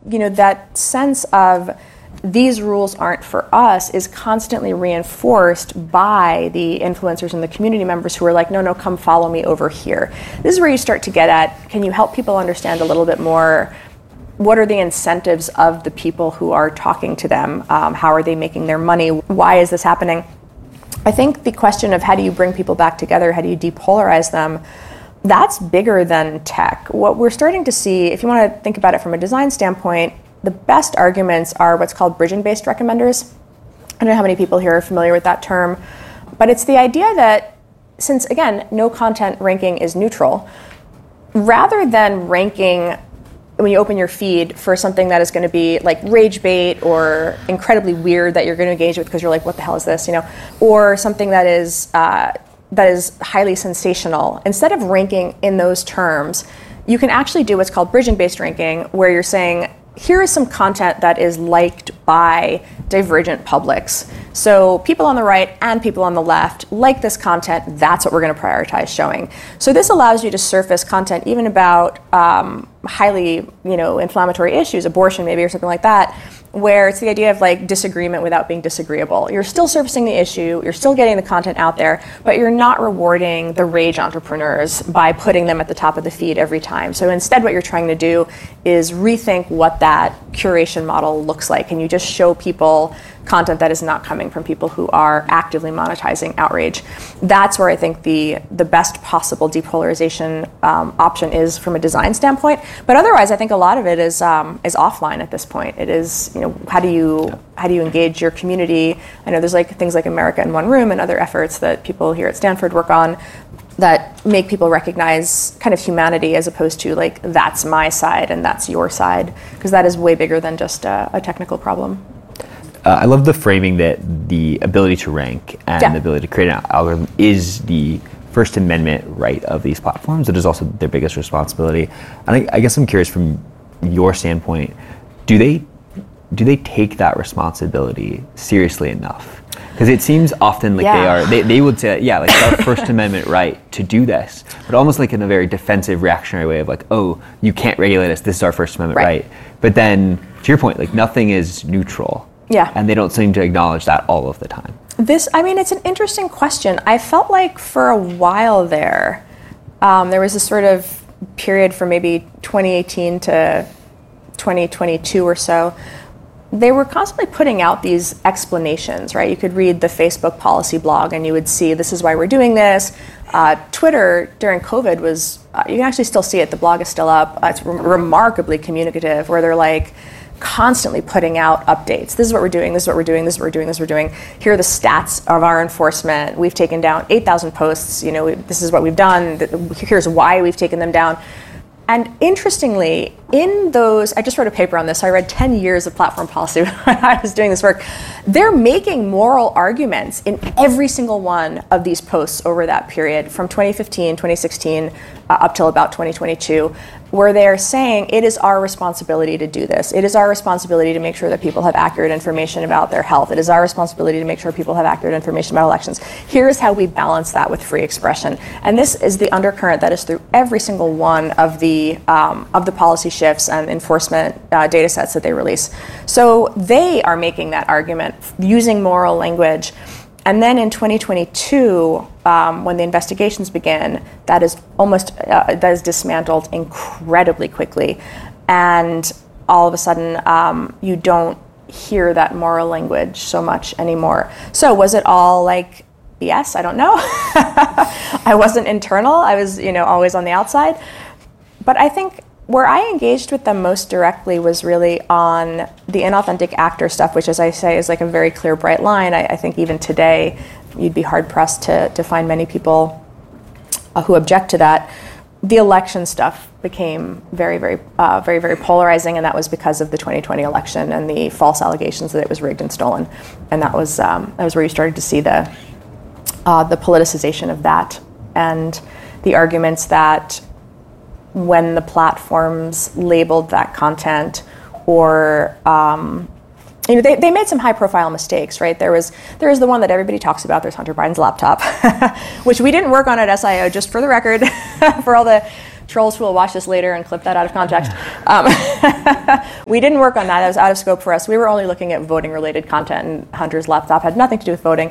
that sense of these rules aren't for us is constantly reinforced by the influencers and the community members who are like, no, come follow me over here. This is where you start to get at, can you help people understand a little bit more what are the incentives of the people who are talking to them? How are they making their money? Why is this happening? I think the question of how do you bring people back together, how do you depolarize them, that's bigger than tech. What we're starting to see, if you want to think about it from a design standpoint, the best arguments are what's called bridging-based recommenders. I don't know how many people here are familiar with that term, but it's the idea that since, again, no content ranking is neutral, rather than ranking when you open your feed for something that is going to be like rage bait or incredibly weird that you're going to engage with because you're like, what the hell is this, or something that is highly sensational, instead of ranking in those terms, you can actually do what's called bridging-based ranking, where you're saying, here is some content that is liked by divergent publics. So people on the right and people on the left like this content, that's what we're going to prioritize showing. So this allows you to surface content even about highly inflammatory issues, abortion maybe or something like that, where it's the idea of like disagreement without being disagreeable. You're still surfacing the issue, you're still getting the content out there, but you're not rewarding the rage entrepreneurs by putting them at the top of the feed every time. So instead what you're trying to do is rethink what that curation model looks like, and you just show people content that is not coming from people who are actively monetizing outrage. That's where I think the best possible depolarization option is from a design standpoint. But otherwise, I think a lot of it is offline at this point. It is, how do you engage your community? I know there's like things like America in One Room and other efforts that people here at Stanford work on that make people recognize kind of humanity as opposed to like, that's my side and that's your side, because that is way bigger than just a technical problem. I love the framing that the ability to rank and the ability to create an algorithm is the First Amendment right of these platforms. It is also their biggest responsibility. And I guess I'm curious from your standpoint, do they take that responsibility seriously enough? Because it seems often like they would say, like it's our First Amendment right to do this, but almost like in a very defensive, reactionary way of like, oh, you can't regulate us, this is our First Amendment right. But then, to your point, like nothing is neutral. Yeah. And they don't seem to acknowledge that all of the time. It's an interesting question. I felt like for a while there was this sort of period from maybe 2018 to 2022 or so. They were constantly putting out these explanations, right? You could read the Facebook policy blog and you would see, this is why we're doing this. Twitter during COVID was, you can actually still see it, the blog is still up. It's remarkably communicative, where they're like, constantly putting out updates. This is what we're doing, this is what we're doing, this is what we're doing, this is what we're doing. Here are the stats of our enforcement. We've taken down 8,000 posts. This is what we've done. Here's why we've taken them down. And interestingly, in those, I just wrote a paper on this, so I read 10 years of platform policy when I was doing this work. They're making moral arguments in every single one of these posts over that period from 2015, 2016, up till about 2022, where they're saying it is our responsibility to do this. It is our responsibility to make sure that people have accurate information about their health. It is our responsibility to make sure people have accurate information about elections. Here's how we balance that with free expression. And this is the undercurrent that is through every single one of the policy shifts and enforcement data sets that they release. So they are making that argument using moral language. And then in 2022, when the investigations began, that is dismantled incredibly quickly. And all of a sudden, you don't hear that moral language so much anymore. So was it all like BS? I don't know. I wasn't internal. I was, always on the outside. But I think where I engaged with them most directly was really on the inauthentic actor stuff, which, as I say, is like a very clear, bright line. I think even today, you'd be hard-pressed to find many people who object to that. The election stuff became very, very polarizing, and that was because of the 2020 election and the false allegations that it was rigged and stolen. And that was where you started to see the politicization of that, and the arguments that when the platforms labeled that content, or they made some high-profile mistakes, right? There is the one that everybody talks about. There's Hunter Biden's laptop, which we didn't work on at SIO, just for the record, for all the trolls who will watch this later and clip that out of context. We didn't work on that. That was out of scope for us. We were only looking at voting-related content, and Hunter's laptop had nothing to do with voting.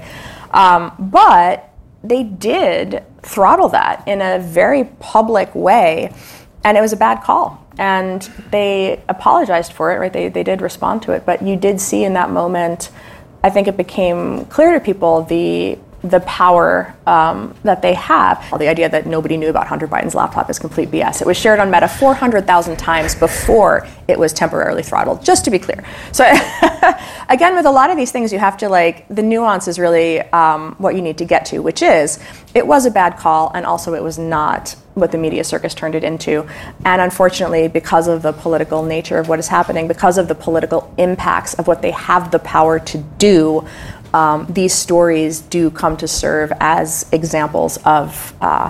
But they did throttle that in a very public way, and it was a bad call. And they apologized for it, right? They did respond to it, but you did see in that moment, I think it became clear to people the power that they have. The idea that nobody knew about Hunter Biden's laptop is complete BS. It was shared on Meta 400,000 times before it was temporarily throttled, just to be clear. So again, with a lot of these things, you have to the nuance is really what you need to get to, which is it was a bad call, and also it was not what the media circus turned it into. And unfortunately, because of the political nature of what is happening, because of the political impacts of what they have the power to do, these stories do come to serve as examples of,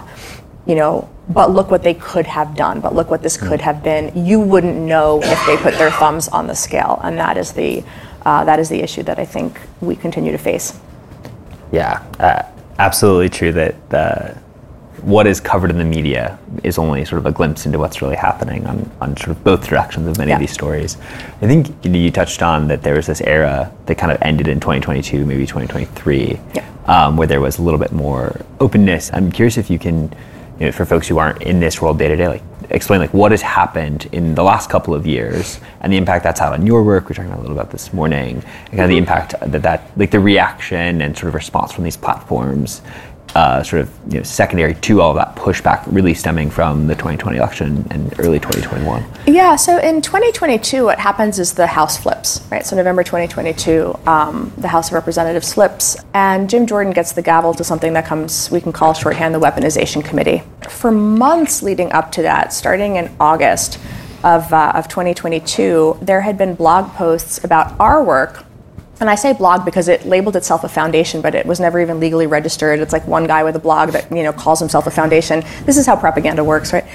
but look what they could have done, but look what this could have been. You wouldn't know if they put their thumbs on the scale, and that is the issue that I think we continue to face. Yeah, absolutely true that what is covered in the media is only sort of a glimpse into what's really happening on sort of both directions of many of these stories. I think you touched on that there was this era that kind of ended in 2022, maybe 2023, where there was a little bit more openness. I'm curious if you can, for folks who aren't in this world day to day, explain what has happened in the last couple of years and the impact that's had on your work. We're talking a little about this morning, and kind of the impact that the reaction and sort of response from these platforms, secondary to all of that pushback, really stemming from the 2020 election and early 2021. Yeah, so in 2022, what happens is the House flips, right? So November 2022, the House of Representatives flips, and Jim Jordan gets the gavel to something that we can call shorthand the Weaponization Committee. For months leading up to that, starting in August of 2022, there had been blog posts about our work. And I say blog because it labeled itself a foundation, but it was never even legally registered. It's like one guy with a blog that calls himself a foundation. This is how propaganda works, right?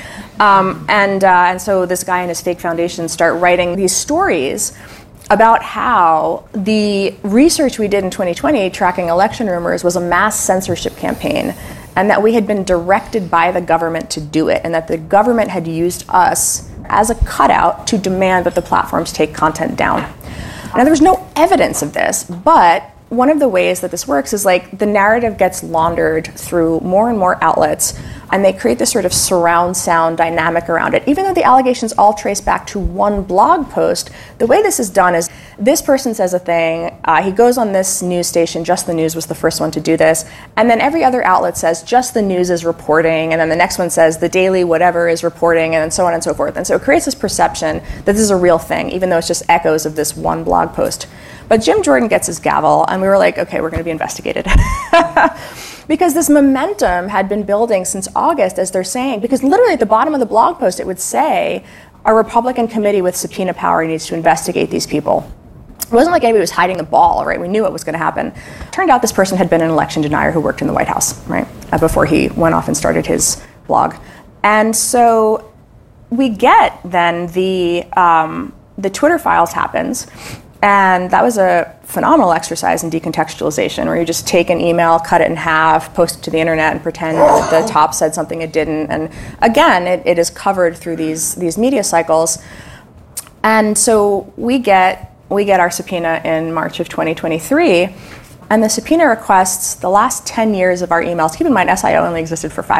And so this guy and his fake foundation start writing these stories about how the research we did in 2020 tracking election rumors was a mass censorship campaign, and that we had been directed by the government to do it, and that the government had used us as a cutout to demand that the platforms take content down. Now, there was no evidence of this, but one of the ways that this works is the narrative gets laundered through more and more outlets, and they create this sort of surround sound dynamic around it. Even though the allegations all trace back to one blog post, the way this is done is this person says a thing, he goes on this news station, Just the News was the first one to do this, and then every other outlet says Just the News is reporting, and then the next one says the Daily whatever is reporting, and so on and so forth. And so it creates this perception that this is a real thing, even though it's just echoes of this one blog post. But Jim Jordan gets his gavel, and we were like, okay, we're going to be investigated. Because this momentum had been building since August, as they're saying, because literally at the bottom of the blog post, it would say, a Republican committee with subpoena power needs to investigate these people. It wasn't like anybody was hiding the ball, right? We knew what was going to happen. Turned out this person had been an election denier who worked in the White House, right? Before he went off and started his blog. And so we get then the Twitter files happens. And that was a phenomenal exercise in decontextualization, where you just take an email, cut it in half, post it to the internet, and pretend that the top said something it didn't. And again, it is covered through these media cycles. And so we get our subpoena in March of 2023, and the subpoena requests the last 10 years of our emails. Keep in mind, SIO only existed for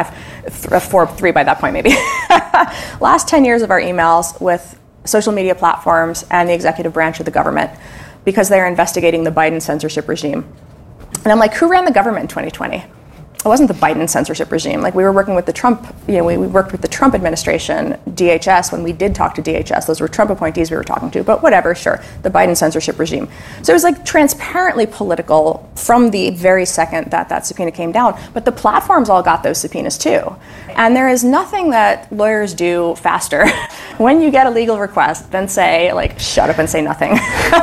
3 by that point, maybe. Last 10 years of our emails with social media platforms and the executive branch of the government, because they're investigating the Biden censorship regime. And I'm like, who ran the government in 2020? It wasn't the Biden censorship regime. We were working with the Trump, we worked with the Trump administration, DHS, when we did talk to DHS. Those were Trump appointees we were talking to, but whatever, sure, the Biden censorship regime. So it was transparently political from the very second that subpoena came down, but the platforms all got those subpoenas too. And there is nothing that lawyers do faster when you get a legal request than say, shut up and say nothing.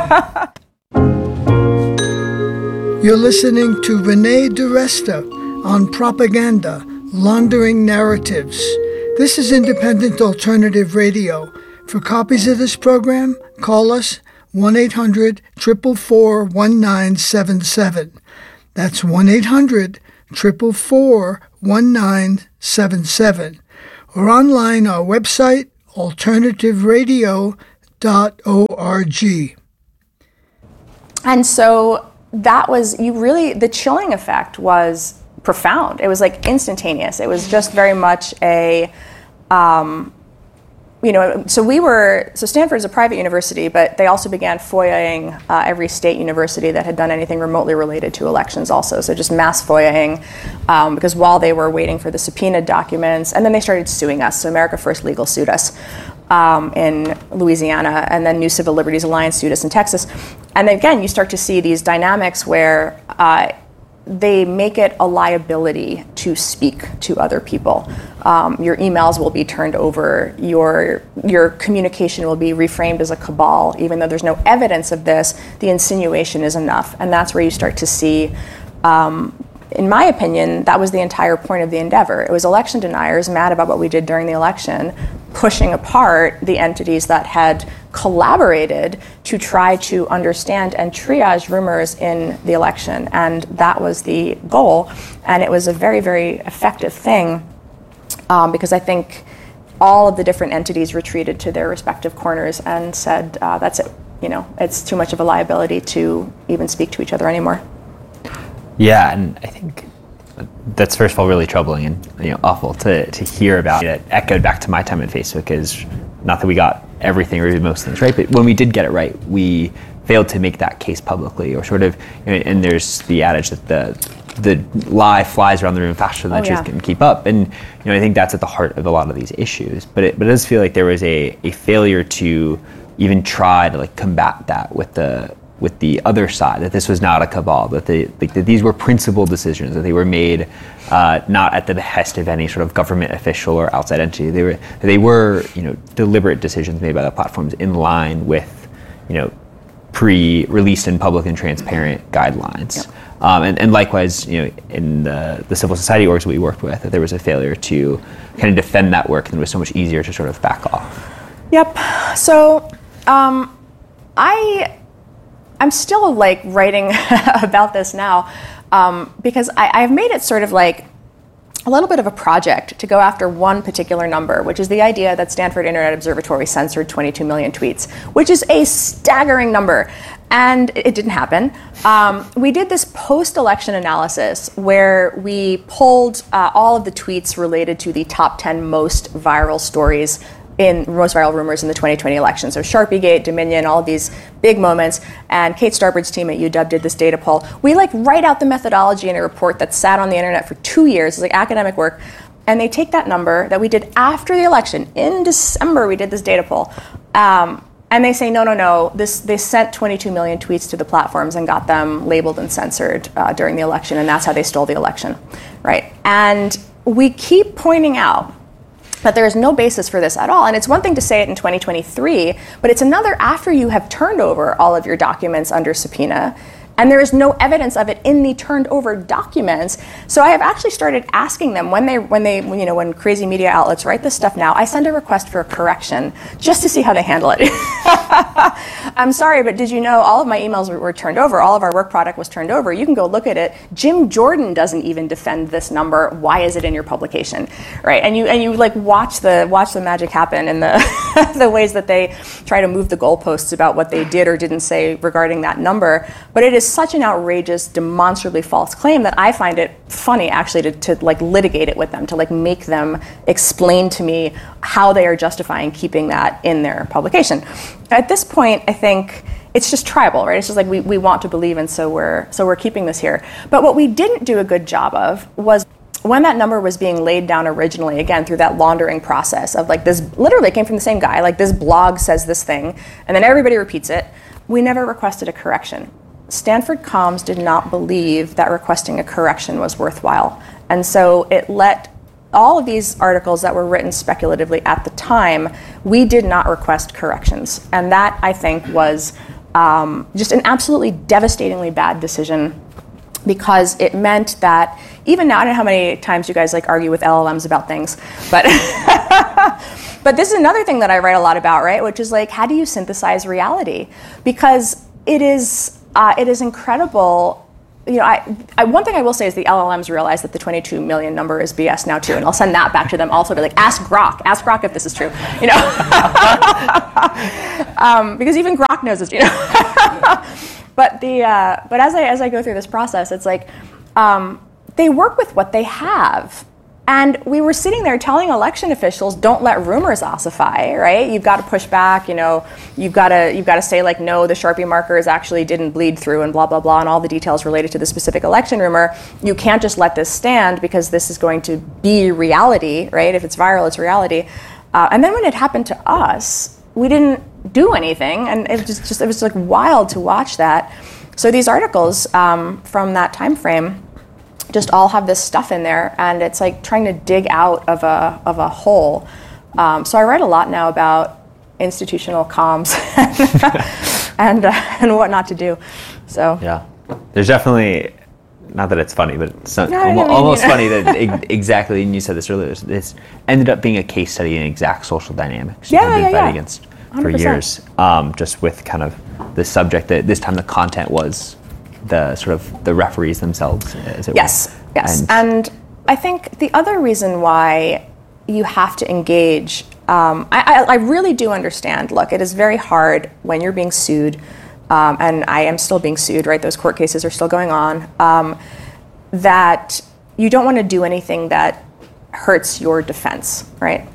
You're listening to Renee DiResta on Propaganda, Laundering Narratives. This is Independent Alternative Radio. For copies of this program, call us 1-800-444-1977. That's 1-800-444-1977. or online our website, alternativeradio.org. And so that was, the chilling effect was profound. It was like instantaneous. It was just very much a, so Stanford is a private university, but they also began FOIAing every state university that had done anything remotely related to elections also. So just mass FOIAing, because while they were waiting for the subpoenaed documents, and then they started suing us. So America First Legal sued us in Louisiana, and then New Civil Liberties Alliance sued us in Texas. And again, you start to see these dynamics where they make it a liability to speak to other people. Your emails will be turned over. Your communication will be reframed as a cabal, even though there's no evidence of this. The insinuation is enough, and that's where you start to see. In my opinion, that was the entire point of the endeavor. It was election deniers mad about what we did during the election, pushing apart the entities that had collaborated to try to understand and triage rumors in the election. And that was the goal. And it was a very, very effective thing because I think all of the different entities retreated to their respective corners and said, that's it. It's too much of a liability to even speak to each other anymore. Yeah, and I think that's first of all really troubling and awful to hear about. It echoed back to my time at Facebook, is not that we got everything or most things right, but when we did get it right, we failed to make that case publicly, or sort of. And there's the adage that the lie flies around the room faster than the truth can keep up, and I think that's at the heart of a lot of these issues. But it does feel like there was a failure to even try to combat that with the other side, that this was not a cabal, that that these were principled decisions, that they were made not at the behest of any sort of government official or outside entity. They were deliberate decisions made by the platforms in line with pre-released and public and transparent guidelines. Yep. And likewise, in the civil society orgs we worked with, that there was a failure to kind of defend that work, and it was so much easier to sort of back off. Yep. So I'm still writing about this now because I've made it sort of like a little bit of a project to go after one particular number, which is the idea that Stanford Internet Observatory censored 22 million tweets, which is a staggering number. And it didn't happen. We did this post-election analysis where we pulled all of the tweets related to the top 10 most viral stories most viral rumors in the 2020 election. So Sharpiegate, Dominion, all of these big moments. And Kate Starbird's team at UW did this data poll. We write out the methodology in a report that sat on the internet for 2 years. It's academic work. And they take that number that we did after the election. In December, we did this data poll. And they say, no, they sent 22 million tweets to the platforms and got them labeled and censored during the election. And that's how they stole the election, right? And we keep pointing out that there is no basis for this at all. And it's one thing to say it in 2023, but it's another after you have turned over all of your documents under subpoena, and there is no evidence of it in the turned over documents. So I have actually started asking them when crazy media outlets write this stuff now, I send a request for a correction just to see how they handle it. I'm sorry, but did you know all of my emails were turned over? All of our work product was turned over. You can go look at it. Jim Jordan doesn't even defend this number. Why is it in your publication, right? And you watch the magic happen in the the ways that they try to move the goalposts about what they did or didn't say regarding that number. But it is such an outrageous, demonstrably false claim that I find it funny actually to litigate it with them, to make them explain to me how they are justifying keeping that in their publication. At this point, I think it's just tribal, right? It's just we want to believe, and so we're keeping this here. But what we didn't do a good job of was when that number was being laid down originally, again, through that laundering process of this literally came from the same guy, this blog says this thing, and then everybody repeats it. We never requested a correction. Stanford Comms did not believe that requesting a correction was worthwhile. And so it let all of these articles that were written speculatively at the time, we did not request corrections. And that, I think, was just an absolutely devastatingly bad decision, because it meant that even now, I don't know how many times you guys argue with LLMs about things, but but this is another thing that I write a lot about, right? Which is how do you synthesize reality? Because it is incredible one thing I will say is the LLMs realize that the 22 million number is BS now too, and I'll send that back to them also. Be like, ask Grok if this is true, because even Grok knows it's, But as I go through this process, it's like they work with what they have. And we were sitting there telling election officials, don't let rumors ossify, right? You've got to push back, you've got to say like, no, the Sharpie markers actually didn't bleed through and blah, blah, blah, and all the details related to the specific election rumor. You can't just let this stand because this is going to be reality, right? If it's viral, it's reality. And then when it happened to us, we didn't do anything, and it was like wild to watch that. So these articles from that time frame just all have this stuff in there, and it's like trying to dig out of a hole. So I write a lot now about institutional comms and what not to do. So yeah, there's definitely, not that it's funny, but it's not, No, almost funny that exactly. And you said this earlier. It's ended up being a case study in exact social dynamics. We've been fighting against for 100%. years, just with kind of the subject that this time the content was the sort of the referees themselves, as it were. Yes. And I think the other reason why you have to engage, I really do understand. Look, it is very hard when you're being sued, and I am still being sued, right? Those court cases are still going on, that you don't want to do anything that hurts your defense, right?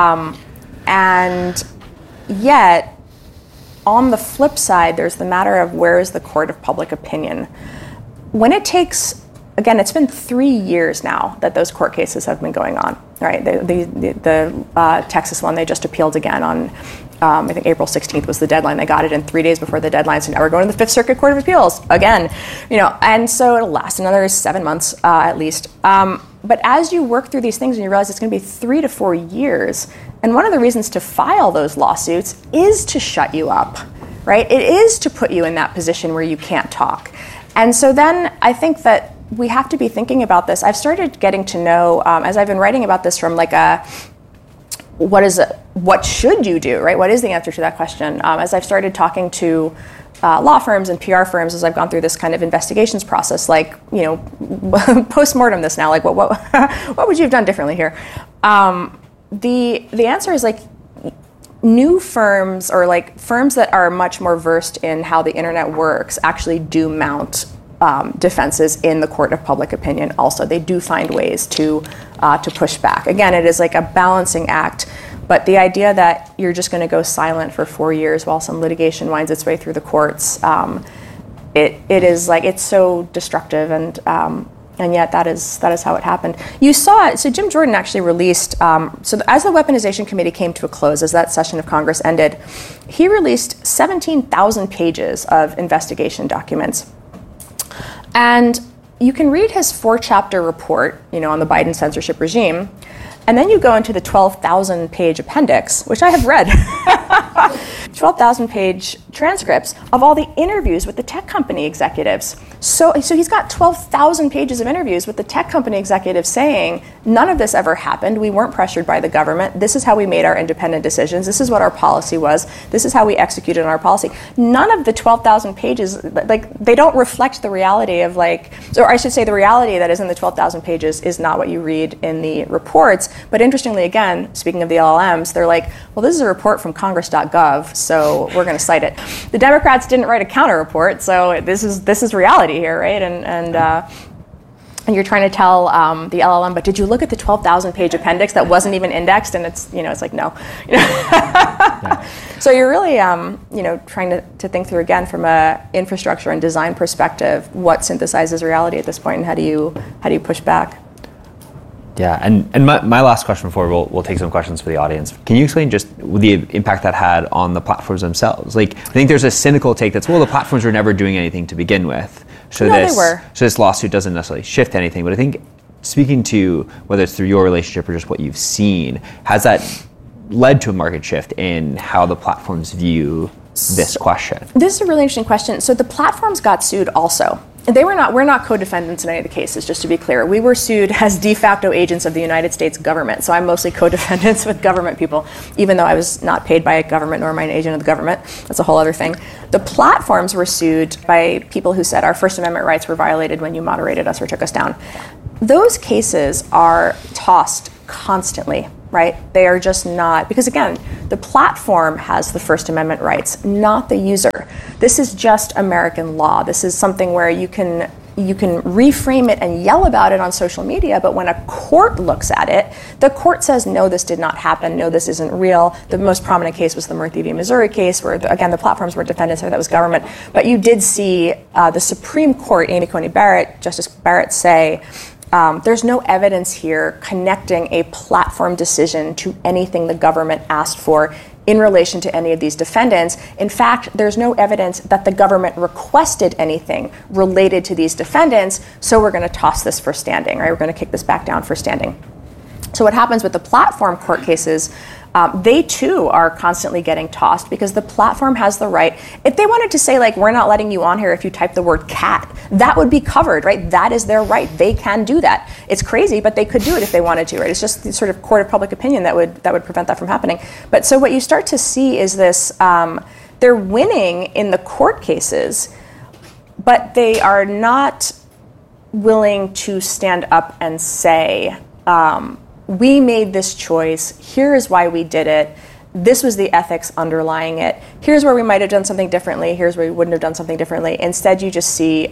And yet, on the flip side, there's the matter of where is the court of public opinion. When it takes, again, it's been 3 years now that those court cases have been going on, right? The Texas one, they just appealed again on, I think April 16th was the deadline. They got it in 3 days before the deadline, so now we're going to the Fifth Circuit Court of Appeals again, and so it'll last another 7 months at least. But as you work through these things and you realize it's going to be 3 to 4 years, and one of the reasons to file those lawsuits is to shut you up, right? It is to put you in that position where you can't talk. And so then I think that we have to be thinking about this. I've started getting to know, as I've been writing about this from like what should you do, right? What is the answer to that question? As I've started talking to law firms and PR firms, as I've gone through this kind of investigations process, like, post-mortem this now, like what would you have done differently here? The answer is like new firms, or like firms that are much more versed in how the internet works, actually do mount defenses in the court of public opinion. Also, they do find ways to push back. Again, it is like a balancing act. But the idea that you're just going to go silent for 4 years while some litigation winds its way through the courts, it is like, it's so destructive, and yet that is how it happened. You saw it. So Jim Jordan actually released. So as the Weaponization Committee came to a close, as that session of Congress ended, he released 17,000 pages of investigation documents, and you can read his 4-chapter report, on the Biden censorship regime. And then you go into the 12,000-page appendix, which I have read, 12,000-page transcripts of all the interviews with the tech company executives. So he's got 12,000 pages of interviews with the tech company executives saying, none of this ever happened. We weren't pressured by the government. This is how we made our independent decisions. This is what our policy was. This is how we executed on our policy. None of the 12,000 pages, like, they don't reflect the reality of, like, or I should say the reality that is in the 12,000 pages is not what you read in the reports. But interestingly, again, speaking of the LLMs, they're like, well, this is a report from Congress.gov, so we're going to cite it. The Democrats didn't write a counter report, so this is reality here, right? And you're trying to tell the LLM, but did you look at the 12,000-page appendix that wasn't even indexed? And it's like, no. Yeah. So you're really trying to think through, again, from a infrastructure and design perspective, what synthesizes reality at this point, and how do you push back? Yeah, and my last question before we'll take some questions for the audience. Can you explain just the impact that had on the platforms themselves? Like, I think there's a cynical take that's, well, the platforms were never doing anything to begin with. So no, they were. So this lawsuit doesn't necessarily shift anything. But I think, speaking to whether it's through your relationship or just what you've seen, has that led to a market shift in how the platforms view this question? This is a really interesting question. So the platforms got sued also. We're not co-defendants in any of the cases, just to be clear. We were sued as de facto agents of the United States government. So I'm mostly co-defendants with government people, even though I was not paid by a government nor am I an agent of the government. That's a whole other thing. The platforms were sued by people who said our First Amendment rights were violated when you moderated us or took us down. Those cases are tossed constantly, right? They are just not, because again, the platform has the First Amendment rights, not the user. This is just American law. This is something where you can reframe it and yell about it on social media, but when a court looks at it, the court says, no, this did not happen, no, this isn't real. The most prominent case was the Murthy v. Missouri case, where, again, the platforms were defendants, or that was government. But you did see the Supreme Court, Amy Coney Barrett, Justice Barrett, say, there's no evidence here connecting a platform decision to anything the government asked for in relation to any of these defendants. In fact, there's no evidence that the government requested anything related to these defendants, so we're going to toss this for standing, right? We're going to kick this back down for standing. So what happens with the platform court cases, they too are constantly getting tossed because the platform has the right. If they wanted to say, like, we're not letting you on here if you type the word cat, that would be covered, right? That is their right. They can do that. It's crazy, but they could do it if they wanted to, right? It's just the sort of court of public opinion that would prevent that from happening. But so what you start to see is this, they're winning in the court cases, but they are not willing to stand up and say, we made this choice, here is why we did it, this was the ethics underlying it, here's where we might have done something differently, here's where we wouldn't have done something differently. Instead, you just see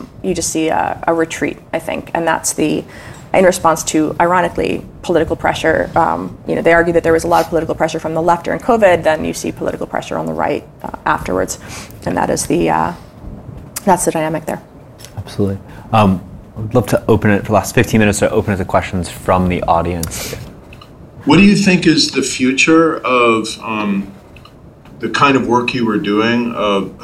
a retreat, I think, and that's in response to, ironically, political pressure. They argue that there was a lot of political pressure from the left during COVID, then you see political pressure on the right afterwards, and that's the dynamic there. Absolutely. I'd love to open it for the last 15 minutes to open it to questions from the audience. What do you think is the future of the kind of work you were doing of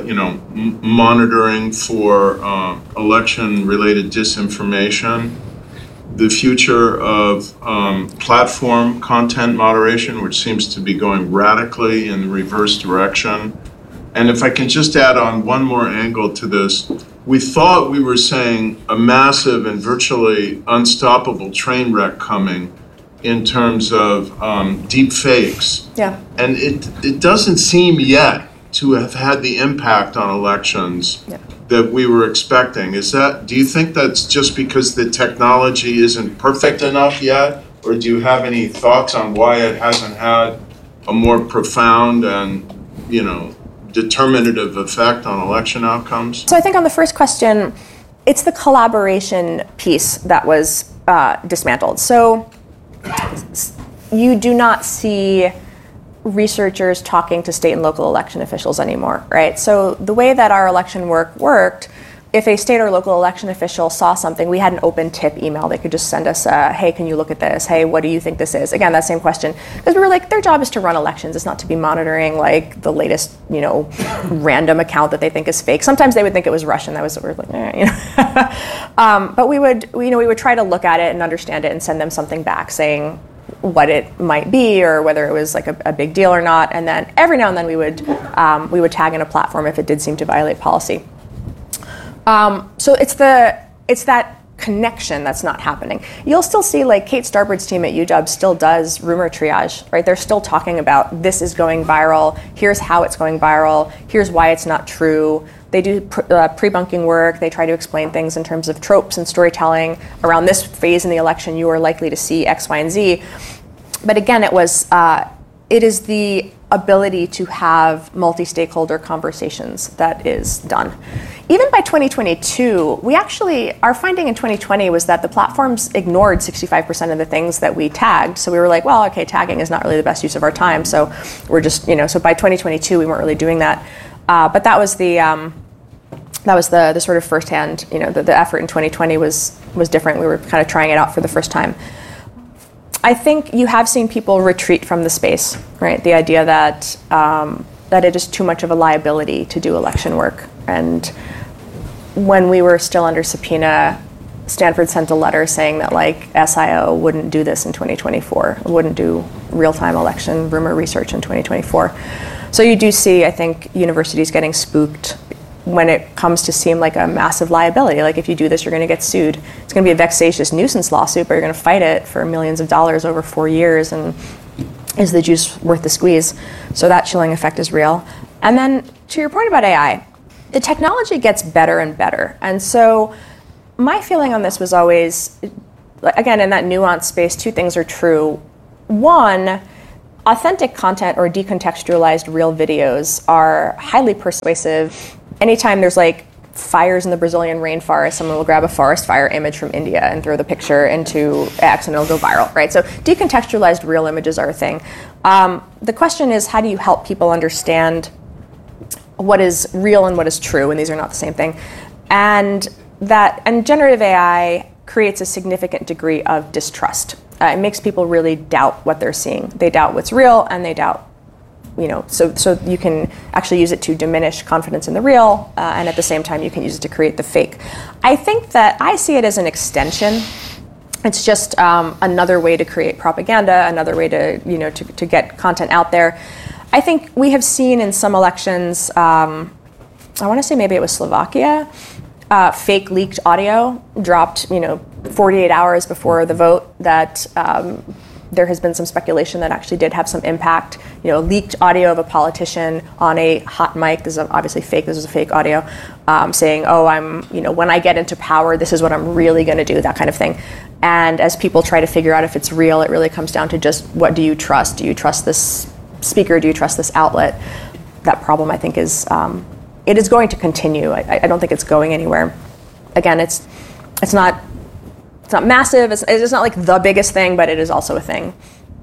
monitoring for election-related disinformation? The future of platform content moderation, which seems to be going radically in the reverse direction. And if I can just add on one more angle to this, we thought we were saying a massive and virtually unstoppable train wreck coming in terms of deep fakes. Yeah. And it doesn't seem yet to have had the impact on elections that we were expecting. Do you think that's just because the technology isn't perfect enough yet? Or do you have any thoughts on why it hasn't had a more profound and, determinative effect on election outcomes? So I think on the first question, it's the collaboration piece that was dismantled. So you do not see researchers talking to state and local election officials anymore, right? So the way that our election work worked, if a state or local election official saw something, we had an open tip email. They could just send us hey, can you look at this? Hey, what do you think this is? Again, that same question. Because we were like, their job is to run elections. It's not to be monitoring like the latest, random account that they think is fake. Sometimes they would think it was Russian. That was what we were like, but we would try to look at it and understand it and send them something back saying what it might be or whether it was like a big deal or not. And then every now and then we would tag in a platform if it did seem to violate policy. So it's that connection that's not happening. You'll still see like Kate Starbird's team at UW still does rumor triage, right? They're still talking about this is going viral, here's how it's going viral, here's why it's not true. They do pre-bunking work, they try to explain things in terms of tropes and storytelling. Around this phase in the election, you are likely to see X, Y, and Z. But again, it is the ability to have multi-stakeholder conversations that is done. Even by 2022, our finding in 2020 was that the platforms ignored 65% of the things that we tagged. So we were like, well, okay, tagging is not really the best use of our time. So we're just, so by 2022, we weren't really doing that. But that was the sort of firsthand, the effort in 2020 was different. We were kind of trying it out for the first time. I think you have seen people retreat from the space, right? The idea that it is too much of a liability to do election work. And when we were still under subpoena, Stanford sent a letter saying that SIO wouldn't do this in 2024, wouldn't do real-time election rumor research in 2024. So you do see, I think, universities getting spooked when it comes to seem like a massive liability. Like if you do this, you're going to get sued. It's going to be a vexatious nuisance lawsuit, but you're going to fight it for millions of dollars over 4 years. And is the juice worth the squeeze? So that chilling effect is real. And then to your point about AI, the technology gets better and better. And so my feeling on this was always, again, in that nuanced space, two things are true. One, authentic content or decontextualized real videos are highly persuasive. Anytime there's like fires in the Brazilian rainforest, someone will grab a forest fire image from India and throw the picture into X and it'll go viral, right? So decontextualized real images are a thing. The question is, how do you help people understand what is real and what is true? And these are not the same thing. And generative AI creates a significant degree of distrust. It makes people really doubt what they're seeing. They doubt what's real, and they doubt, so you can actually use it to diminish confidence in the real, and at the same time you can use it to create the fake. I think that I see it as an extension. It's just another way to create propaganda, another way to get content out there. I think we have seen in some elections, I want to say maybe it was Slovakia, fake leaked audio dropped, 48 hours before the vote, that there has been some speculation that actually did have some impact. Leaked audio of a politician on a hot mic. This is obviously fake. This is a fake audio, saying, "Oh, when I get into power, this is what I'm really going to do," that kind of thing. And as people try to figure out if it's real, it really comes down to just, what do you trust? Do you trust this speaker? Do you trust this outlet? That problem, I think, is it is going to continue. I don't think it's going anywhere. Again, it's not massive. It's not like the biggest thing, but it is also a thing.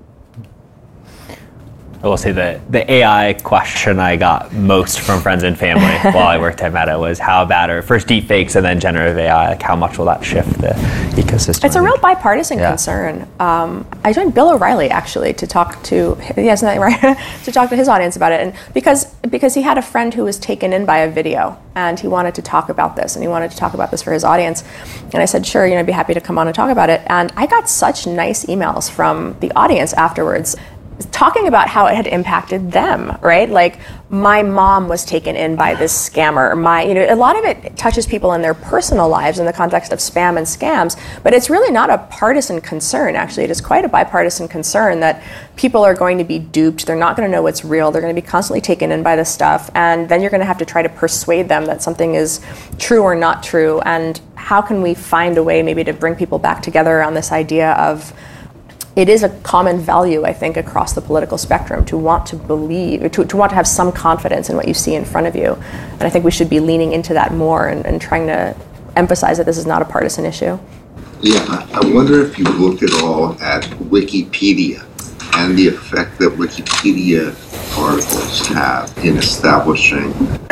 I will say that the AI question I got most from friends and family while I worked at Meta was, how bad are first deepfakes and then generative AI? Like, how much will that shift the ecosystem? It's a real bipartisan concern. I joined Bill O'Reilly actually to talk to to talk to his audience about it, and because he had a friend who was taken in by a video, and he wanted to talk about this, and he wanted to talk about this for his audience. And I said, sure, I'd be happy to come on and talk about it. And I got such nice emails from the audience afterwards, talking about how it had impacted them, right? Like, my mom was taken in by this scammer. A lot of it touches people in their personal lives in the context of spam and scams, but it's really not a partisan concern, actually. It is quite a bipartisan concern that people are going to be duped. They're not going to know what's real. They're going to be constantly taken in by this stuff, and then you're going to have to try to persuade them that something is true or not true. And how can we find a way maybe to bring people back together around this idea of, it is a common value, I think, across the political spectrum to want to believe, to want to have some confidence in what you see in front of you. And I think we should be leaning into that more and trying to emphasize that this is not a partisan issue. Yeah, I wonder if you look at all at Wikipedia and the effect that Wikipedia articles have in establishing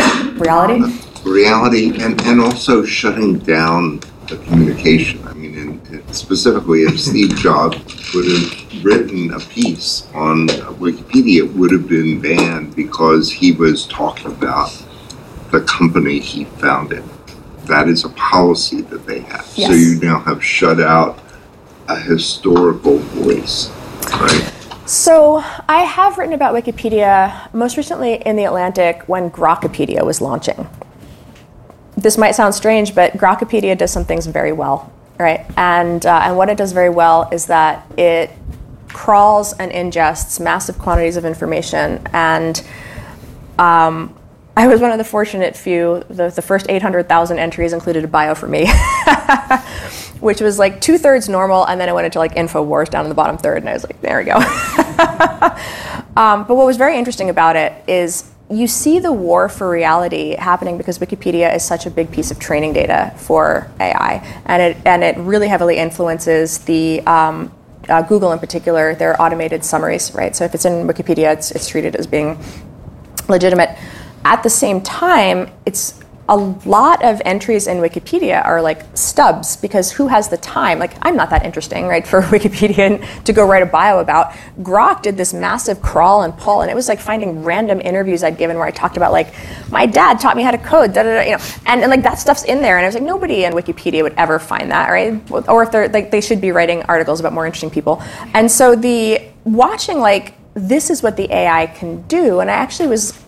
reality and also shutting down the communication. I mean, and specifically, if Steve Jobs would have written a piece on Wikipedia, it would have been banned because he was talking about the company he founded. That is a policy that they have. Yes. So you now have shut out a historical voice, right? So I have written about Wikipedia, most recently in The Atlantic when Grokpedia was launching. This might sound strange, but Grokpedia does some things very well, right? And what it does very well is that it crawls and ingests massive quantities of information. And I was one of the fortunate few. The first 800,000 entries included a bio for me, which was like 2/3 normal, and then it went into like InfoWars down in the bottom third, and I was like, there we go. But what was very interesting about it is, you see the war for reality happening because Wikipedia is such a big piece of training data for AI, and it really heavily influences the Google in particular, their automated summaries, right? So if it's in Wikipedia, it's treated as being legitimate. At the same time, it's a lot of entries in Wikipedia are like stubs, because who has the time? Like, I'm not that interesting, right, for Wikipedia to go write a bio about. Grok did this massive crawl and pull, and it was like finding random interviews I'd given where I talked about, like, my dad taught me how to code, and like that stuff's in there, and I was like, nobody in Wikipedia would ever find that, right? Or if they're like, they should be writing articles about more interesting people. And so watching, like, this is what the AI can do, and I actually was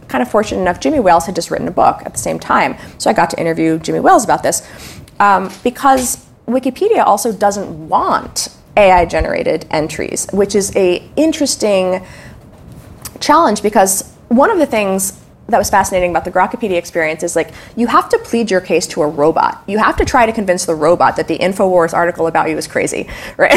kind of fortunate enough, Jimmy Wales had just written a book at the same time. So I got to interview Jimmy Wales about this because Wikipedia also doesn't want AI-generated entries, which is a interesting challenge because one of the things that was fascinating about the Grokpedia experience is like you have to plead your case to a robot. You have to try to convince the robot that the InfoWars article about you is crazy, right?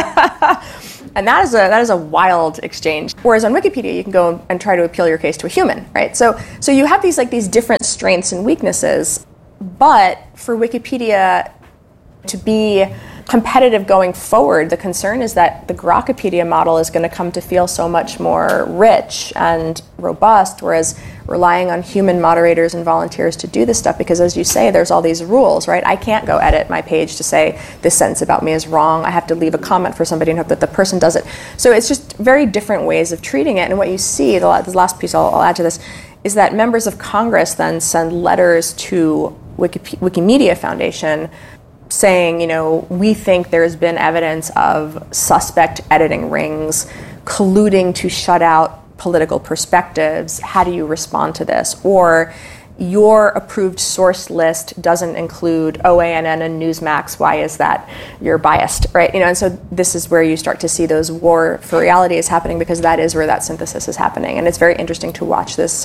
And that is a wild exchange. Whereas on Wikipedia, you can go and try to appeal your case to a human, right? So you have these different strengths and weaknesses, but for Wikipedia to be competitive going forward, the concern is that the Grokpedia model is going to come to feel so much more rich and robust, whereas relying on human moderators and volunteers to do this stuff, because as you say, there's all these rules, right? I can't go edit my page to say this sentence about me is wrong. I have to leave a comment for somebody and hope that the person does it. So it's just very different ways of treating it. And what you see, the last piece I'll add to this, is that members of Congress then send letters to Wikimedia Foundation saying, we think there's been evidence of suspect editing rings colluding to shut out political perspectives. How do you respond to this? Or your approved source list doesn't include OANN and Newsmax. Why is that? You're biased, right? And so this is where you start to see those war for reality is happening because that is where that synthesis is happening. And it's very interesting to watch this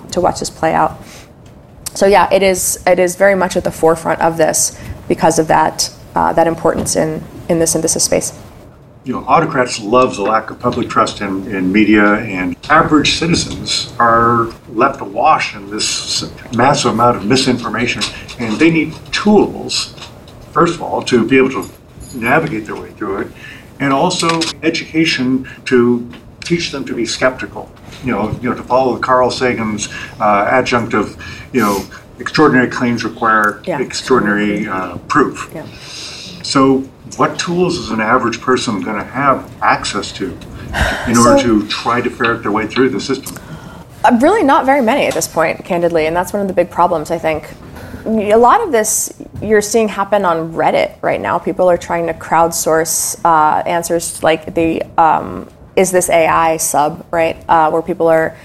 play out. So yeah, it is very much at the forefront of this because of that importance in the synthesis space. Autocrats love the lack of public trust in media, and average citizens are left awash in this massive amount of misinformation, and they need tools, first of all, to be able to navigate their way through it, and also education to teach them to be skeptical. To follow Carl Sagan's adjunct of, extraordinary claims require extraordinary proof. Yeah. So what tools is an average person going to have access to in order to try to ferret their way through the system? Really not very many at this point, candidly, and that's one of the big problems, I think. A lot of this you're seeing happen on Reddit right now. People are trying to crowdsource answers like the is this AI sub, right? Where people are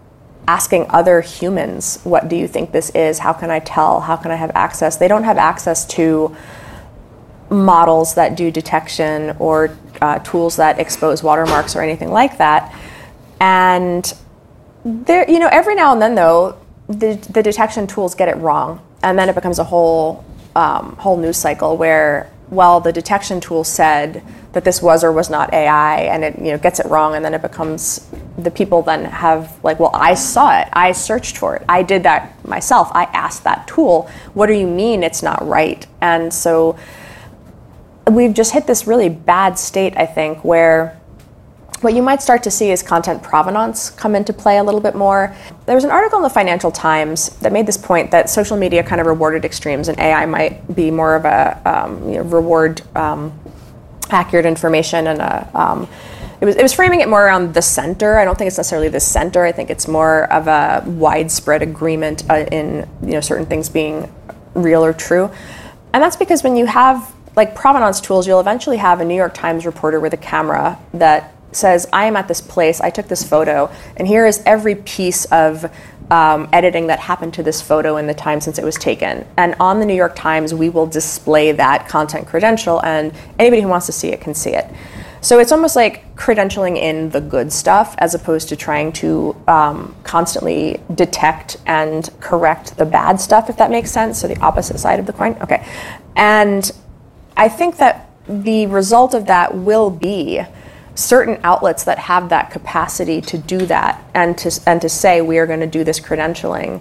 asking other humans, what do you think this is? How can I tell? How can I have access? They don't have access to models that do detection or tools that expose watermarks or anything like that. And there, every now and then though, the detection tools get it wrong, and then it becomes a whole news cycle where, well, the detection tool said that this was or was not AI, and it gets it wrong, and then it becomes the people then have like, well, I saw it, I searched for it, I did that myself, I asked that tool, what do you mean it's not right? And so we've just hit this really bad state, I think, where what you might start to see is content provenance come into play a little bit more. There was an article in the Financial Times that made this point that social media kind of rewarded extremes, and AI might be more of a reward accurate information, and it was framing it more around the center. I don't think it's necessarily the center. I think it's more of a widespread agreement in certain things being real or true, and that's because when you have like provenance tools, you'll eventually have a New York Times reporter with a camera that says, I am at this place, I took this photo, and here is every piece of editing that happened to this photo in the time since it was taken. And on the New York Times, we will display that content credential, and anybody who wants to see it can see it. So it's almost like credentialing in the good stuff as opposed to trying to constantly detect and correct the bad stuff, if that makes sense. So the opposite side of the coin. Okay. And I think that the result of that will be certain outlets that have that capacity to do that and to say we are going to do this credentialing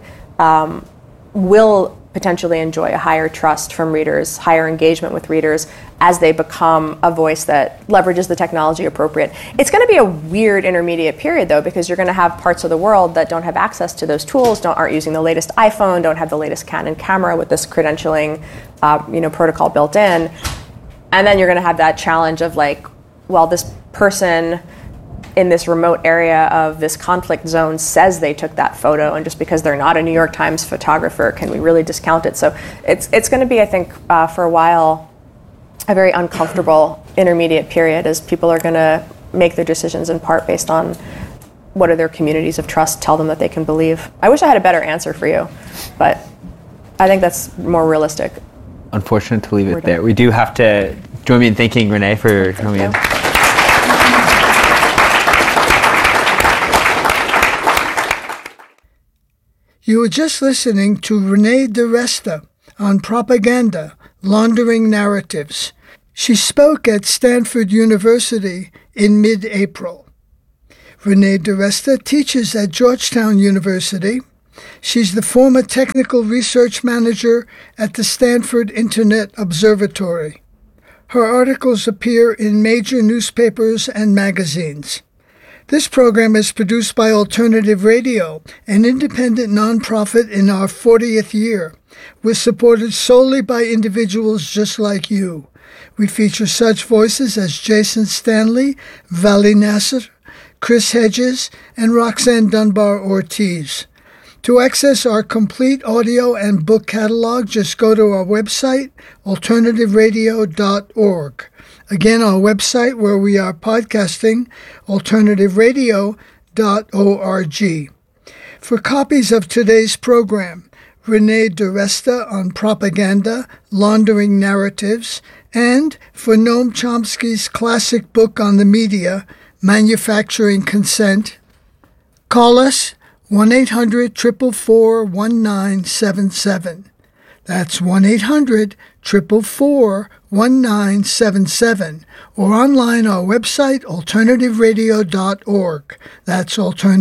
will potentially enjoy a higher trust from readers, higher engagement with readers as they become a voice that leverages the technology appropriate. It's going to be a weird intermediate period though, because you're going to have parts of the world that don't have access to those tools, aren't using the latest iPhone, don't have the latest Canon camera with this credentialing protocol built in. And then you're going to have that challenge of like, well, this person in this remote area of this conflict zone says they took that photo, and just because they're not a New York Times photographer, can we really discount it? So it's going to be, I think, for a while, a very uncomfortable intermediate period as people are going to make their decisions in part based on what are their communities of trust tell them that they can believe? I wish I had a better answer for you, but I think that's more realistic. Unfortunate to leave it there. We do have to join me in thanking Renee for coming in. You were just listening to Renee DiResta on Propaganda, Laundering Narratives. She spoke at Stanford University in mid-April. Renee DiResta teaches at Georgetown University. She's the former technical research manager at the Stanford Internet Observatory. Her articles appear in major newspapers and magazines. This program is produced by Alternative Radio, an independent nonprofit in our 40th year. We're supported solely by individuals just like you. We feature such voices as Jason Stanley, Vali Nasser, Chris Hedges, and Roxanne Dunbar Ortiz. To access our complete audio and book catalog, just go to our website, alternativeradio.org. Again, our website where we are podcasting, alternativeradio.org. For copies of today's program, Renee DiResta on Propaganda, Laundering Narratives, and for Noam Chomsky's classic book on the media, Manufacturing Consent, call us 1-800-444-1977. That's 1-800-444-1977, or online our website, alternativeradio.org. That's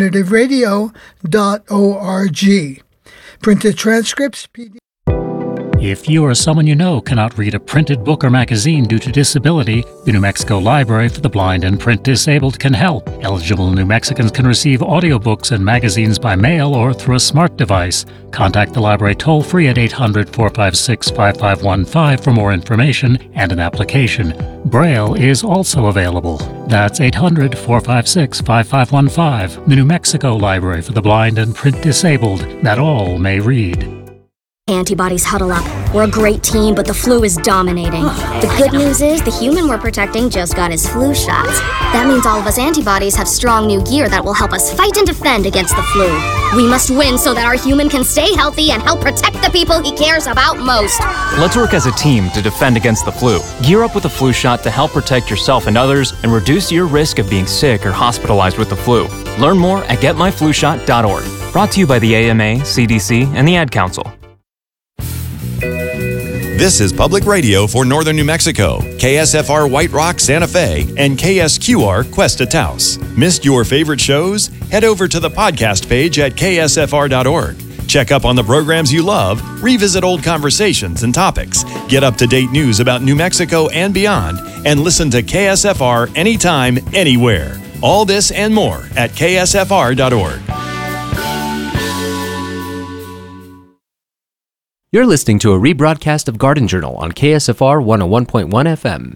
alternativeradio.org. Printed transcripts, PDF. If you or someone you know cannot read a printed book or magazine due to disability, the New Mexico Library for the Blind and Print Disabled can help. Eligible New Mexicans can receive audiobooks and magazines by mail or through a smart device. Contact the library toll-free at 800-456-5515 for more information and an application. Braille is also available. That's 800-456-5515, the New Mexico Library for the Blind and Print Disabled, that all may read. Antibodies huddle up. We're a great team, but the flu is dominating. The good news is the human we're protecting just got his flu shots. That means all of us antibodies have strong new gear that will help us fight and defend against the flu. We must win so that our human can stay healthy and help protect the people he cares about most. Let's work as a team to defend against the flu. Gear up with a flu shot to help protect yourself and others and reduce your risk of being sick or hospitalized with the flu. Learn more at getmyflushot.org. Brought to you by the AMA, CDC, and the Ad Council. This is Public Radio for Northern New Mexico, KSFR White Rock, Santa Fe, and KSQR Cuesta Taos. Missed your favorite shows? Head over to the podcast page at ksfr.org. Check up on the programs you love, revisit old conversations and topics, get up-to-date news about New Mexico and beyond, and listen to KSFR anytime, anywhere. All this and more at ksfr.org. You're listening to a rebroadcast of Garden Journal on KSFR 101.1 FM.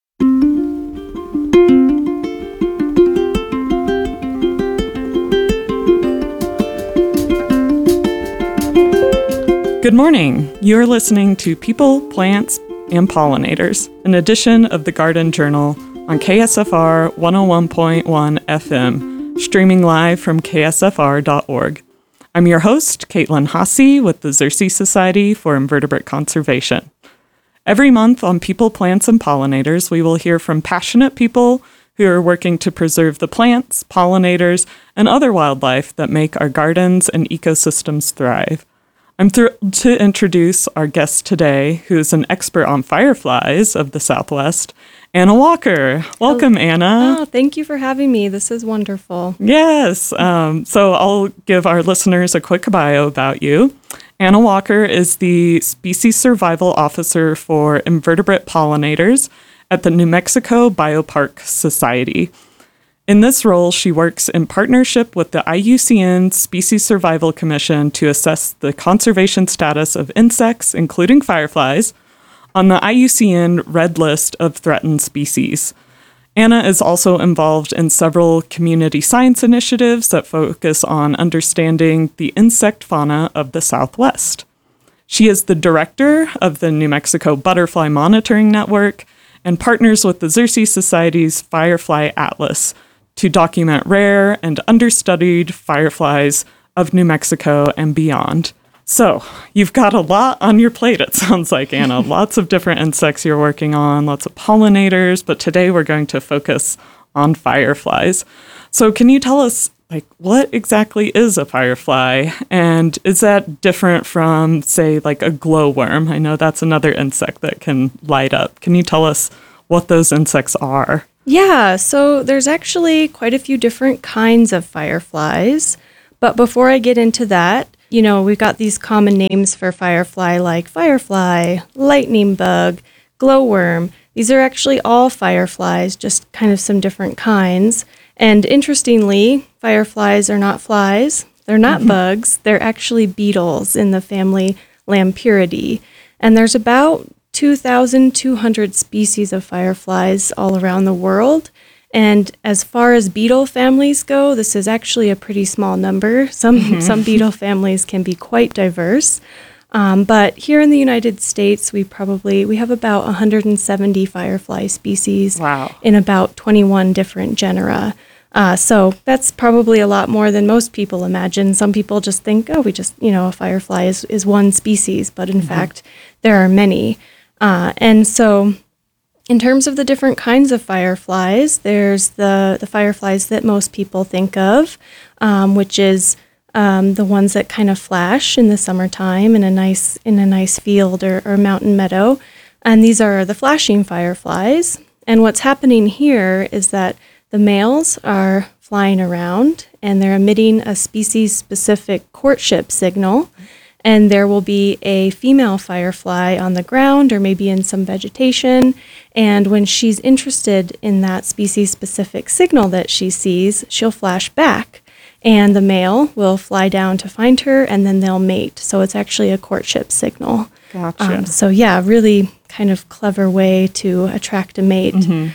Good morning. You're listening to People, Plants, and Pollinators, an edition of the Garden Journal on KSFR 101.1 FM, streaming live from ksfr.org. I'm your host, Caitlin Haase, with the Xerces Society for Invertebrate Conservation. Every month on People, Plants, and Pollinators, we will hear from passionate people who are working to preserve the plants, pollinators, and other wildlife that make our gardens and ecosystems thrive. I'm thrilled to introduce our guest today, who is an expert on fireflies of the Southwest, Anna Walker. Welcome, Anna. Oh, thank you for having me. This is wonderful. Yes. So I'll give our listeners a quick bio about you. Anna Walker is the Species Survival Officer for Invertebrate Pollinators at the New Mexico Biopark Society. In this role, she works in partnership with the IUCN Species Survival Commission to assess the conservation status of insects, including fireflies, on the IUCN Red List of Threatened Species. Anna is also involved in several community science initiatives that focus on understanding the insect fauna of the Southwest. She is the director of the New Mexico Butterfly Monitoring Network and partners with the Xerces Society's Firefly Atlas to document rare and understudied fireflies of New Mexico and beyond. So you've got a lot on your plate, it sounds like, Anna. Lots of different insects you're working on, lots of pollinators, but today we're going to focus on fireflies. So can you tell us, like, what exactly is a firefly? And is that different from, say, like a glowworm? I know that's another insect that can light up. Can you tell us what those insects are? Yeah, so there's actually quite a few different kinds of fireflies. But before I get into that, you know, we've got these common names for firefly like firefly, lightning bug, glowworm. These are actually all fireflies, just kind of some different kinds. And interestingly, fireflies are not flies. They're not bugs. They're actually beetles in the family Lampyridae. And there's about 2,200 species of fireflies all around the world. And as far as beetle families go, this is actually a pretty small number. Some beetle families can be quite diverse. But here in the United States, we have about 170 firefly species in about 21 different genera. So that's probably a lot more than most people imagine. Some people just think, a firefly is one species, but in fact, there are many. And so in terms of the different kinds of fireflies, there's the fireflies that most people think of, which is the ones that kind of flash in the summertime in a nice field or mountain meadow. And these are the flashing fireflies. And what's happening here is that the males are flying around and they're emitting a species-specific courtship signal. And there will be a female firefly on the ground or maybe in some vegetation. And when she's interested in that species-specific signal that she sees, she'll flash back. And the male will fly down to find her, and then they'll mate. So it's actually a courtship signal. Gotcha. So yeah, really kind of clever way to attract a mate.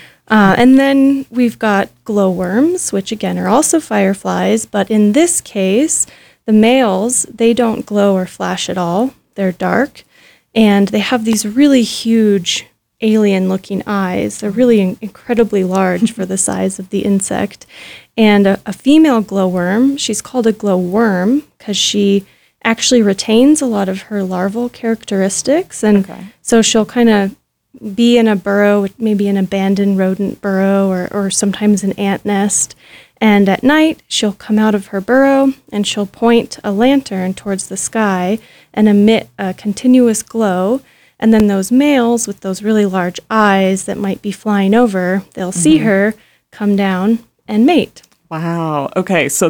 And then we've got glowworms, which again are also fireflies, but in this case, the males, they don't glow or flash at all. They're dark, and they have these really huge alien-looking eyes. They're really incredibly large for the size of the insect. And a female glowworm, she's called a glowworm because she actually retains a lot of her larval characteristics. And so she'll kind of be in a burrow, maybe an abandoned rodent burrow or sometimes an ant nest. And at night, she'll come out of her burrow and she'll point a lantern towards the sky and emit a continuous glow. And then those males with those really large eyes that might be flying over, they'll see her, come down, and mate. Wow. Okay, so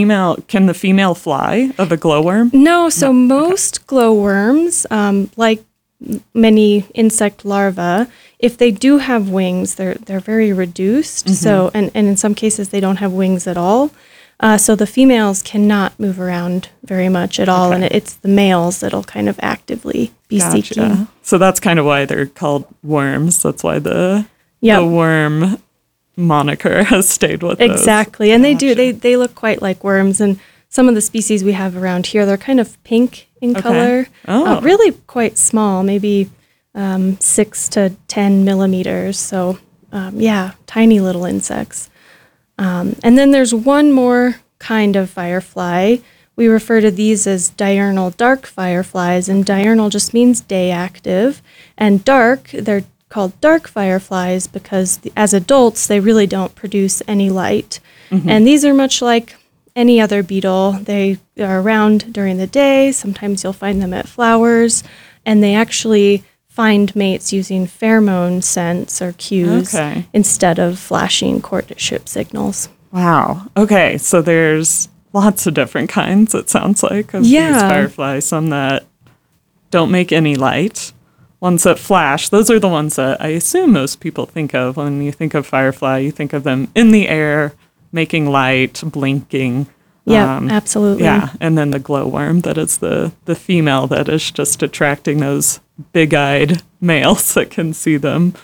can the female fly of a glowworm? No, so most glowworms, like many insect larvae, if they do have wings, they're very reduced. So, and in some cases, they don't have wings at all. So the females cannot move around very much at all, and it's the males that'll kind of actively be seeking. So that's kind of why they're called worms. That's why the worm moniker has stayed with us. Exactly, and they look quite like worms, and some of the species we have around here, they're kind of pink in color, really quite small, maybe 6 to 10 millimeters. So tiny little insects. And then there's one more kind of firefly. We refer to these as diurnal dark fireflies, and diurnal just means day active, and dark, they're called dark fireflies because as adults, they really don't produce any light. And these are much like any other beetle. They are around during the day. Sometimes you'll find them at flowers, and they actually find mates using pheromone scents or cues instead of flashing courtship signals. Wow. Okay, so there's lots of different kinds, it sounds like, of these fireflies. Some that don't make any light, ones that flash. Those are the ones that I assume most people think of. When you think of firefly, you think of them in the air, making light, blinking. Yeah, absolutely. Yeah, and then the glowworm, that is the female that is just attracting those big-eyed males that can see them.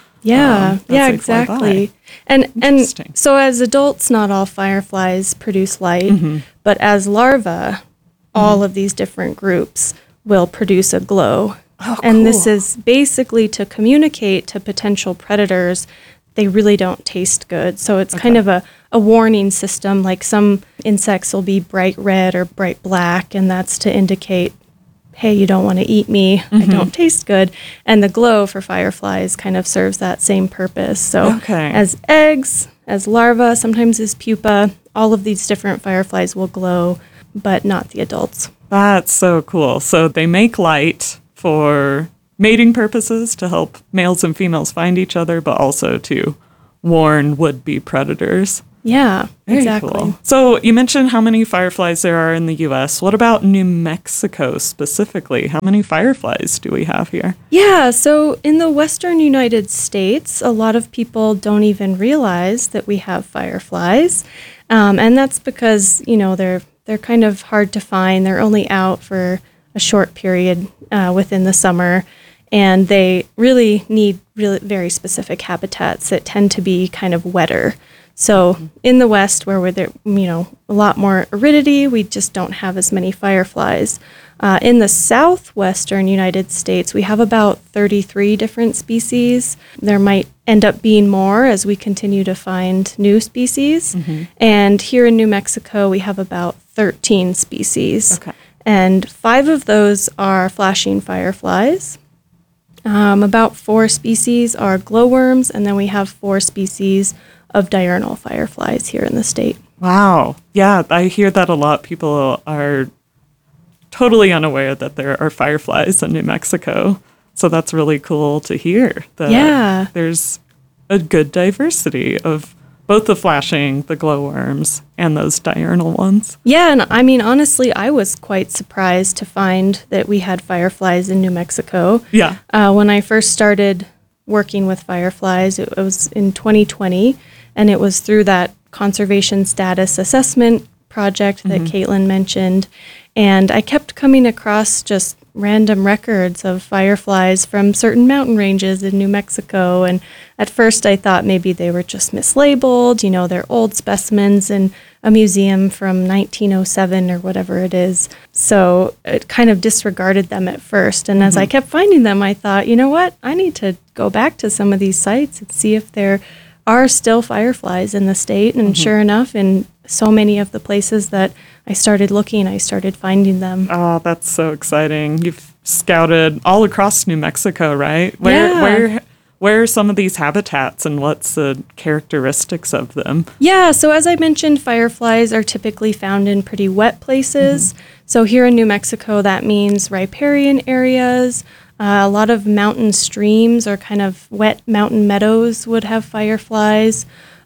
Exactly. And so as adults, not all fireflies produce light, but as larvae, all of these different groups will produce a glow. And this is basically to communicate to potential predators they really don't taste good. So it's kind of a warning system. Like some insects will be bright red or bright black, and that's to indicate, hey, you don't want to eat me. I don't taste good. And the glow for fireflies kind of serves that same purpose. So as eggs, as larvae, sometimes as pupa, all of these different fireflies will glow, but not the adults. That's so cool. So they make light for mating purposes to help males and females find each other, but also to warn would-be predators. Yeah, Very exactly. cool. So you mentioned how many fireflies there are in the U.S. What about New Mexico specifically? How many fireflies do we have here? Yeah, so in the western United States, a lot of people don't even realize that we have fireflies. And that's because, they're kind of hard to find. They're only out for a short period within the summer. And they really need very specific habitats that tend to be kind of wetter. So in the West, where there, a lot more aridity, we just don't have as many fireflies. In the southwestern United States, we have about 33 different species. There might end up being more as we continue to find new species. And here in New Mexico, we have about 13 species. And 5 of those are flashing fireflies. About 4 species are glowworms, and then we have 4 species of diurnal fireflies here in the state. Wow. Yeah, I hear that a lot. People are totally unaware that there are fireflies in New Mexico. So that's really cool to hear that there's a good diversity of both the flashing, the glowworms, and those diurnal ones. Yeah, and I mean, honestly, I was quite surprised to find that we had fireflies in New Mexico. Yeah. When I first started working with fireflies, it was in 2020, and it was through that conservation status assessment project that Caitlin mentioned. And I kept coming across just random records of fireflies from certain mountain ranges in New Mexico. And at first I thought maybe they were just mislabeled, they're old specimens in a museum from 1907 or whatever it is. So it kind of disregarded them at first. And as I kept finding them, I thought, you know what, I need to go back to some of these sites and see if there are still fireflies in the state. And sure enough, in so many of the places that I started looking, I started finding them. Oh, that's so exciting. You've scouted all across New Mexico, right? Where are some of these habitats and what's the characteristics of them? Yeah, so as I mentioned, fireflies are typically found in pretty wet places. So here in New Mexico, that means riparian areas. A lot of mountain streams or kind of wet mountain meadows would have fireflies.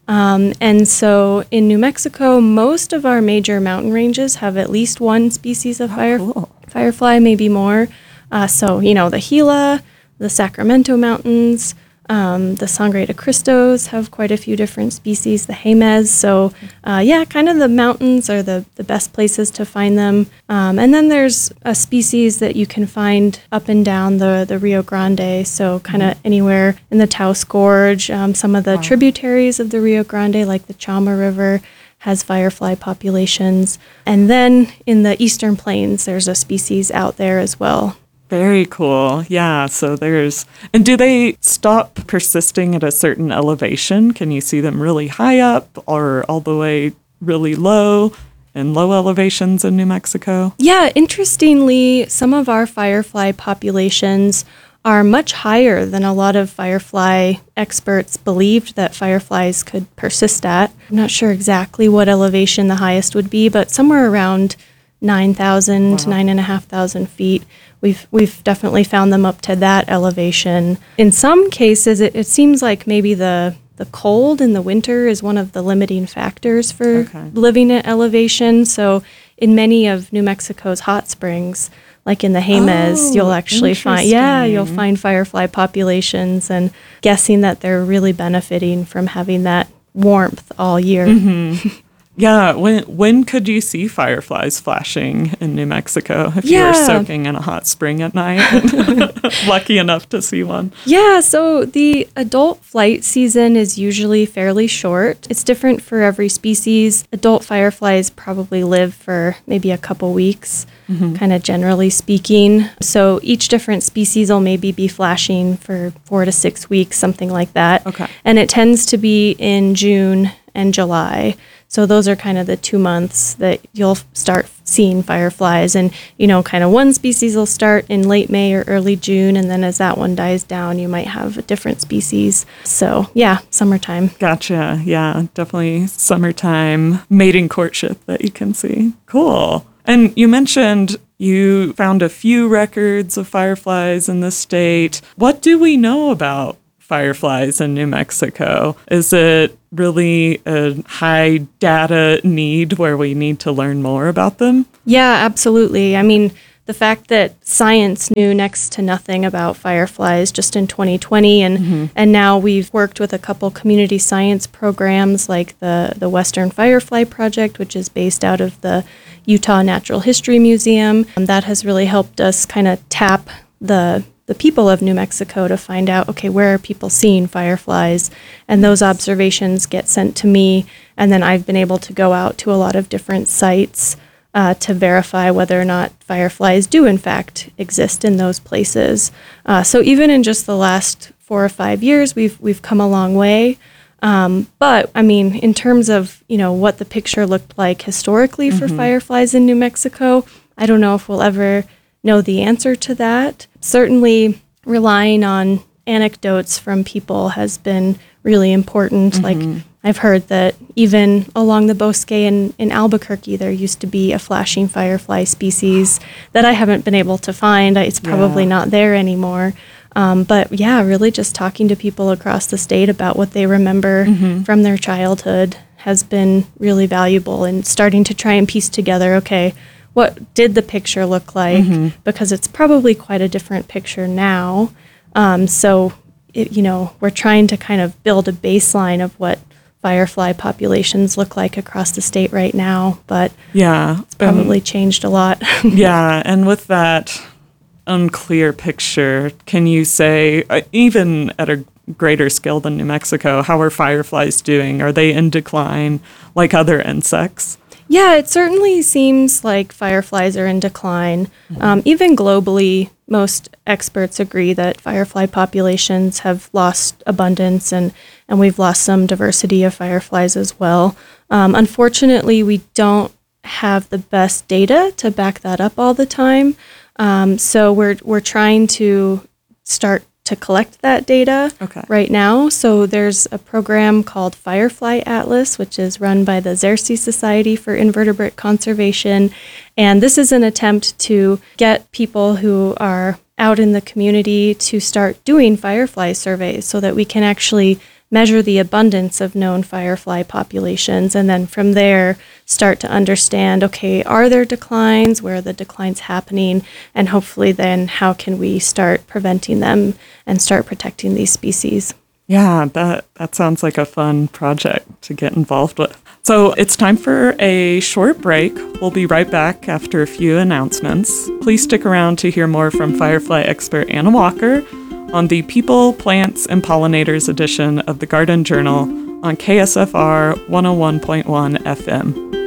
And so in New Mexico, most of our major mountain ranges have at least one species of firefly, maybe more. So, the Gila, the Sacramento Mountains, the Sangre de Cristos have quite a few different species, the Jemez. So, kind of the mountains are the best places to find them. And then there's a species that you can find up and down the Rio Grande. So kind of anywhere in the Taos Gorge, some of the tributaries of the Rio Grande, like the Chama River, has firefly populations. And then in the Eastern Plains, there's a species out there as well. Very cool. Yeah. So and do they stop persisting at a certain elevation? Can you see them really high up or all the way really low in low elevations in New Mexico? Yeah. Interestingly, some of our firefly populations are much higher than a lot of firefly experts believed that fireflies could persist at. I'm not sure exactly what elevation the highest would be, but somewhere around 9,000, 9,500 feet. We've definitely found them up to that elevation. In some cases, it seems like maybe the cold in the winter is one of the limiting factors for living at elevation. So in many of New Mexico's hot springs, like in the Jemez, you'll actually find firefly populations, and guessing that they're really benefiting from having that warmth all year. Yeah, when could you see fireflies flashing in New Mexico if you were soaking in a hot spring at night? Lucky enough to see one. Yeah, so the adult flight season is usually fairly short. It's different for every species. Adult fireflies probably live for maybe a couple weeks, kind of generally speaking. So each different species will maybe be flashing for 4 to 6 weeks, something like that. Okay. And it tends to be in June and July. So those are kind of the 2 months that you'll start seeing fireflies. And, kind of one species will start in late May or early June. And then as that one dies down, you might have a different species. So yeah, summertime. Gotcha. Yeah, definitely summertime mating courtship that you can see. Cool. And you mentioned you found a few records of fireflies in the state. What do we know about fireflies in New Mexico? Is it really a high data need where we need to learn more about them? Yeah, absolutely. I mean, the fact that science knew next to nothing about fireflies just in 2020, and now we've worked with a couple community science programs like the Western Firefly Project, which is based out of the Utah Natural History Museum. That has really helped us kind of tap the people of New Mexico to find out, okay, where are people seeing fireflies? And those observations get sent to me, and then I've been able to go out to a lot of different sites to verify whether or not fireflies do in fact exist in those places. So even in just the last 4 or 5 years, we've come a long way. But I mean, in terms of, what the picture looked like historically for fireflies in New Mexico, I don't know if we'll ever know the answer to that. Certainly relying on anecdotes from people has been really important. Like I've heard that even along the Bosque in Albuquerque, there used to be a flashing firefly species that I haven't been able to find. It's probably not there anymore. But yeah, really just talking to people across the state about what they remember from their childhood has been really valuable, and starting to try and piece together, okay, what did the picture look like? Because it's probably quite a different picture now. So, we're trying to kind of build a baseline of what firefly populations look like across the state right now. But it's probably changed a lot. Yeah, and with that unclear picture, can you say, even at a greater scale than New Mexico, how are fireflies doing? Are they in decline like other insects? Yeah, it certainly seems like fireflies are in decline. Even globally, most experts agree that firefly populations have lost abundance, and we've lost some diversity of fireflies as well. Unfortunately, we don't have the best data to back that up all the time. So we're trying to start to collect that data right now. So there's a program called Firefly Atlas, which is run by the Xerces Society for Invertebrate Conservation. And this is an attempt to get people who are out in the community to start doing firefly surveys so that we can actually measure the abundance of known firefly populations, and then from there start to understand, okay, are there declines? Where are the declines happening? And hopefully then how can we start preventing them and start protecting these species? Yeah, that sounds like a fun project to get involved with. So it's time for a short break. We'll be right back after a few announcements. Please stick around to hear more from firefly expert Anna Walker on the People, Plants, and Pollinators edition of the Garden Journal on KSFR 101.1 FM.